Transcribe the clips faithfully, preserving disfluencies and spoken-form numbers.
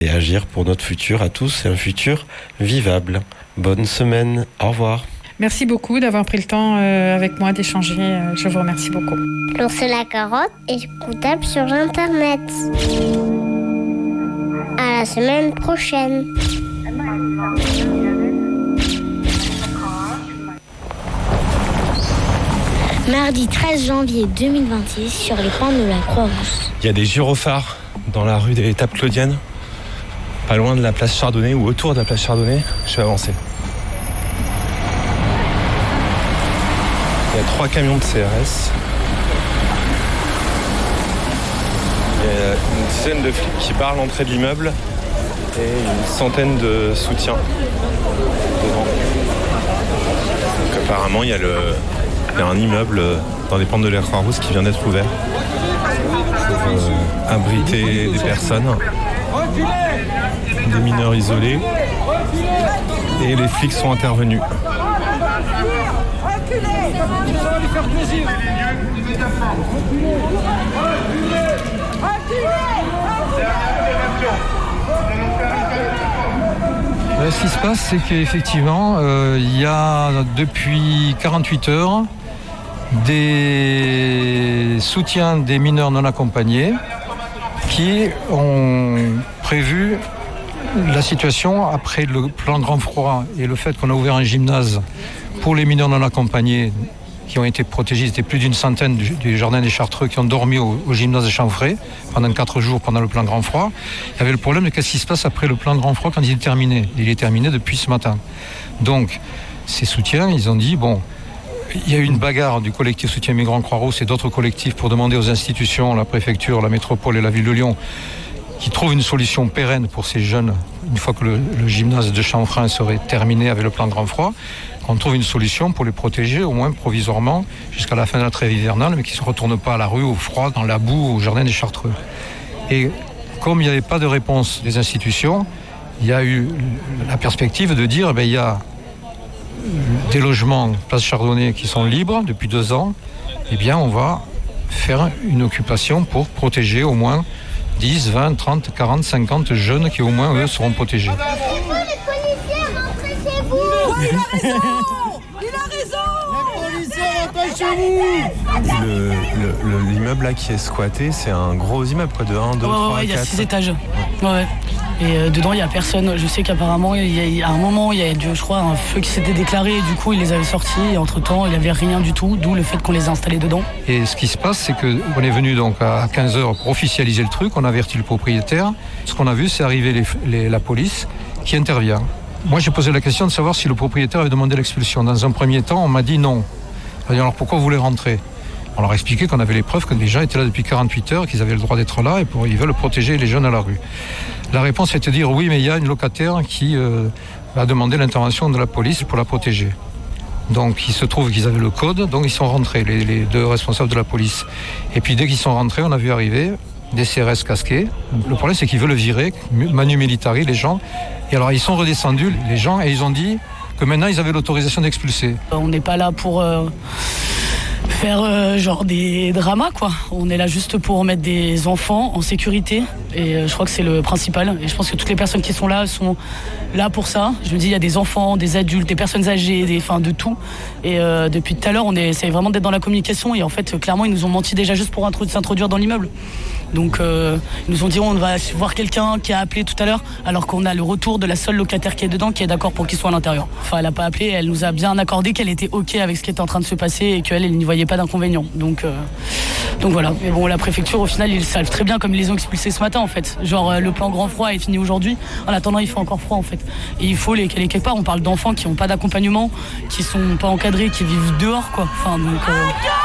et agir pour notre futur à tous et un futur vivable. Bonne semaine, au revoir. Merci beaucoup d'avoir pris le temps euh, avec moi d'échanger. Euh, je vous remercie beaucoup. Lancez la carotte et écoutable sur Internet. À la semaine prochaine. Mardi treize janvier deux mille vingt-six, sur les pentes de la Croix-Rousse. Il y a des gyrophares dans la rue des Étapes Claudiennes, pas loin de la place Chardonnay ou autour de la place Chardonnay. Je vais avancer. Il y a trois camions de C R S. Il y a une dizaine de flics qui barrent l'entrée de l'immeuble et une centaine de soutiens devant. Donc apparemment, il y a le... Il y a un immeuble dans les pentes de la Croix-Rousse qui vient d'être ouvert pour euh, abriter des personnes, des mineurs isolés, et les flics sont intervenus. Ce qui se passe, c'est qu'effectivement, euh, il y a depuis quarante-huit heures des soutiens des mineurs non accompagnés qui ont prévu la situation après le plan grand froid et le fait qu'on a ouvert un gymnase pour les mineurs non accompagnés qui ont été protégés. C'était plus d'une centaine du, du jardin des Chartreux qui ont dormi au, au gymnase de Champfray pendant quatre jours pendant le plan grand froid. Il y avait le problème de qu'est-ce qui se passe après le plan grand froid quand il est terminé. Il est terminé depuis ce matin. Donc, ces soutiens, ils ont dit, bon, il y a eu une bagarre du collectif Soutien Migrants Croix-Rousse et d'autres collectifs pour demander aux institutions, la préfecture, la métropole et la ville de Lyon, qui trouvent une solution pérenne pour ces jeunes, une fois que le, le gymnase de Chanfrein serait terminé avec le plan grand froid, qu'on trouve une solution pour les protéger, au moins provisoirement, jusqu'à la fin de la trêve hivernale, mais qu'ils ne se retournent pas à la rue, au froid, dans la boue, au jardin des Chartreux. Et comme il n'y avait pas de réponse des institutions, il y a eu la perspective de dire, ben, il y a des logements, place Chardonnay, qui sont libres depuis deux ans, eh bien on va faire une occupation pour protéger au moins dix, vingt, trente, quarante, cinquante jeunes qui au moins, eux, seront protégés. Il a raison! Il a raison! Les policiers, rentrez chez vous! Le, le, le, l'immeuble là qui est squatté, c'est un gros immeuble, quoi, de un, deux, ouais, trois, ouais, quatre. Il y a six étages. Ouais, ouais. Et euh, dedans, il n'y a personne. Je sais qu'apparemment, il y a, il y a un moment, il y a, je crois, un feu qui s'était déclaré. Et du coup, ils les avaient sortis. Et entre-temps, il n'y avait rien du tout. D'où le fait qu'on les a installés dedans. Et ce qui se passe, c'est qu'on est venu donc à quinze heures pour officialiser le truc. On a averti le propriétaire. Ce qu'on a vu, c'est arriver les, les, la police qui intervient. Moi, j'ai posé la question de savoir si le propriétaire avait demandé l'expulsion. Dans un premier temps, on m'a dit non. Alors pourquoi vous voulez rentrer ? On leur a expliqué qu'on avait les preuves que les gens étaient là depuis quarante-huit heures, qu'ils avaient le droit d'être là et pour, ils veulent protéger les jeunes à la rue. La réponse était de dire oui, mais il y a une locataire qui euh, a demandé l'intervention de la police pour la protéger. Donc il se trouve qu'ils avaient le code, donc ils sont rentrés, les, les deux responsables de la police. Et puis dès qu'ils sont rentrés, on a vu arriver des C R S casqués. Le problème, c'est qu'ils veulent virer, manu militari, les gens. Et alors, ils sont redescendus, les gens, et ils ont dit que maintenant, ils avaient l'autorisation d'expulser. On n'est pas là pour euh, faire euh, genre des dramas, quoi. On est là juste pour mettre des enfants en sécurité. Et euh, je crois que c'est le principal. Et je pense que toutes les personnes qui sont là sont là pour ça. Je me dis, il y a des enfants, des adultes, des personnes âgées, des, enfin, de tout. Et euh, depuis tout à l'heure, on essaie vraiment d'être dans la communication. Et en fait, clairement, ils nous ont menti déjà juste pour introdu- s'introduire dans l'immeuble. Donc euh, ils nous ont dit on va voir quelqu'un qui a appelé tout à l'heure alors qu'on a le retour de la seule locataire qui est dedans qui est d'accord pour qu'il soit à l'intérieur. Enfin elle n'a pas appelé, elle nous a bien accordé qu'elle était ok avec ce qui était en train de se passer et qu'elle elle n'y voyait pas d'inconvénient. Donc, euh, donc voilà. Mais bon la préfecture au final ils savent très bien comme ils les ont expulsés ce matin en fait. Genre euh, le plan grand froid est fini aujourd'hui. En attendant il fait encore froid en fait. Et il faut les caler quelque part. On parle d'enfants qui n'ont pas d'accompagnement, qui sont pas encadrés, qui vivent dehors quoi. Enfin donc... Euh...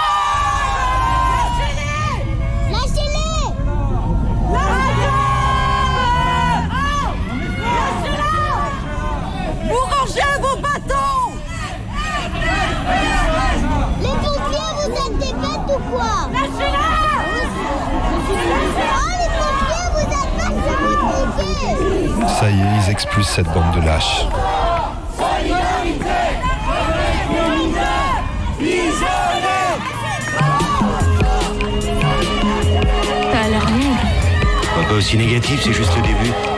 Ça y est, ils expulsent cette bande de lâches. Ça a l'air nul. Pas aussi négatif, c'est juste le début.